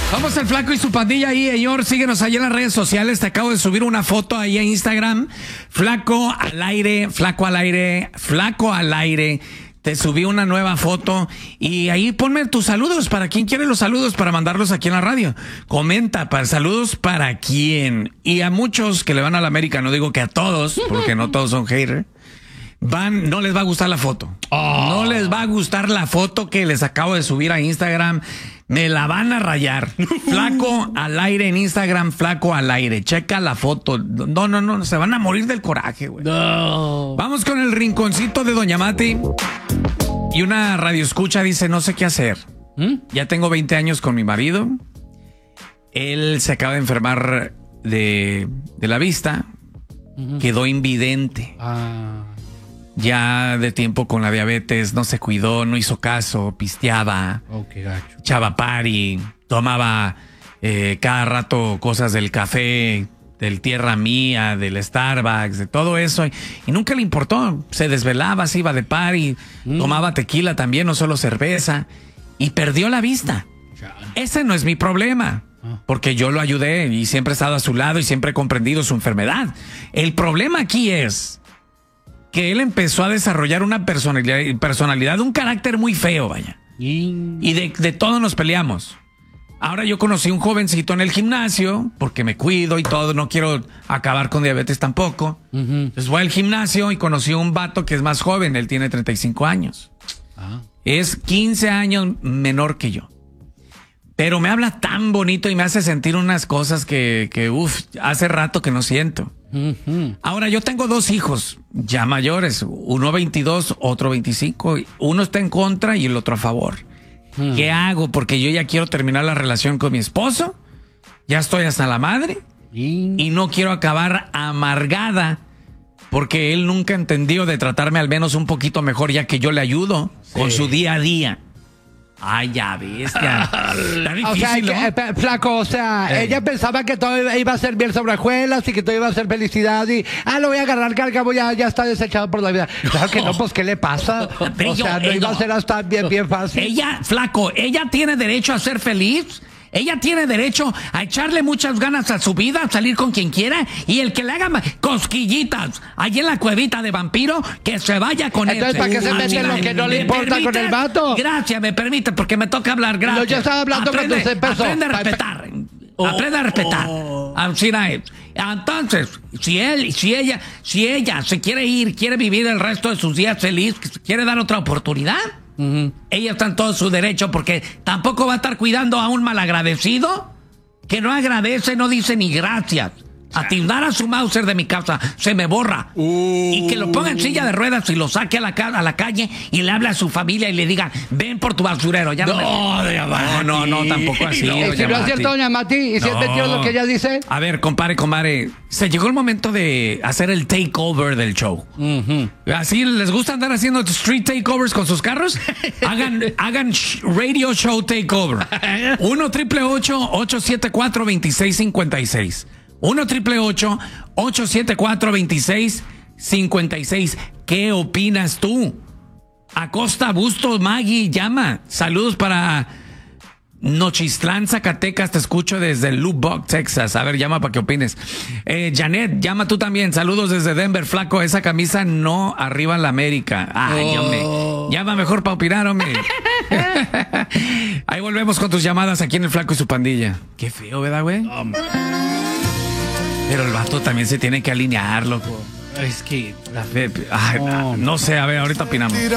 Vamos al Flaco y su pandilla ahí, señor. Síguenos ahí en las redes sociales. Te acabo de subir una foto ahí en Instagram. Flaco al aire, flaco al aire, flaco al aire. Te subí una nueva foto y ahí ponme tus saludos. ¿Para quién quiere los saludos? Para mandarlos aquí en la radio. Comenta, para saludos para quién. Y a muchos que le van a la América, no digo que a todos, porque no todos son haters, no les va a gustar la foto. No les va a gustar la foto que les acabo de subir a Instagram. Me la van a rayar. Flaco al aire en Instagram, flaco al aire. Checa la foto. No, se van a morir del coraje, güey. No. Vamos con el rinconcito de Doña Mati. Y una radioescucha dice, no sé qué hacer. Ya tengo 20 años con mi marido. Él se acaba de enfermar de la vista. Quedó invidente. Ya de tiempo con la diabetes, no se cuidó, no hizo caso, pisteaba, qué gacho. echaba party, tomaba cada rato cosas del café, del Tierra Mía, del Starbucks, de todo eso. Y nunca le importó, se desvelaba, se iba de party, tomaba tequila también, no solo cerveza, y perdió la vista. Ese no es mi problema, porque yo lo ayudé y siempre he estado a su lado y siempre he comprendido su enfermedad. El problema aquí es que él empezó a desarrollar una personalidad, un carácter muy feo, vaya. Y de todo nos peleamos. Ahora yo conocí un jovencito en el gimnasio, porque me cuido y todo, no quiero acabar con diabetes tampoco. Entonces voy al gimnasio y conocí a un vato que es más joven, él tiene 35 años. Es 15 años menor que yo. Pero me habla tan bonito y me hace sentir unas cosas que hace rato que no siento. Ahora, yo tengo dos hijos ya mayores, uno 22, otro 25. Uno está en contra y el otro a favor. ¿Qué hago? Porque yo ya quiero terminar la relación con mi esposo. Ya estoy hasta la madre. Y no quiero acabar amargada porque él nunca entendió de tratarme al menos un poquito mejor, ya que yo le ayudo con su día a día. Ay, ya ves, ya. Está difícil, ¿no? Flaco, ella pensaba que todo iba a ser bien sobre hojuelas y que todo iba a ser felicidad y, lo voy a agarrar, que al cabo ya está desechado por la vida. Claro que no, pues, ¿qué le pasa? No iba a ser hasta bien fácil. Ella, Flaco, ella tiene derecho a ser feliz. Ella tiene derecho a echarle muchas ganas a su vida, a salir con quien quiera, y el que le haga cosquillitas allí en la cuevita de vampiro, que se vaya con él. Entonces, ¿para qué se mete lo que no le importa con el vato? Gracias, me permite, porque me toca hablar, gracias. No, yo estaba hablando cuando se empezó. Aprende a respetar. Aprende a respetar. Entonces, si ella se quiere ir, quiere vivir el resto de sus días feliz, quiere dar otra oportunidad, ella está en todo su derecho, porque tampoco va a estar cuidando a un malagradecido que no agradece, no dice ni gracias. A tirar a su Mauser de mi casa, se me borra. Y que lo ponga en silla de ruedas y lo saque a la calle y le hable a su familia y le diga, ven por tu basurero. Ya no, tampoco así. ¿Y si no es cierto, Doña Mati? ¿Y si es mentiroso lo que ella dice? A ver, compadre, se llegó el momento de hacer el takeover del show. ¿Así les gusta andar haciendo street takeovers con sus carros? Hagan radio show takeover. 1-888-874-2656. 1-888-874-2656. ¿Qué opinas tú? Acosta Bustos, Maggie, llama. Saludos para Nochistlán, Zacatecas. Te escucho desde Lubbock, Texas. A ver, llama para que opines. Janet, llama tú también. Saludos desde Denver. Flaco, esa camisa no arriba la América. Ay, hombre. Llama mejor para opinar, hombre. Ahí volvemos con tus llamadas aquí en el Flaco y su pandilla. Qué feo, ¿verdad, güey? Pero el vato también se tiene que alinear, loco. Es que... No sé, a ver, ahorita opinamos.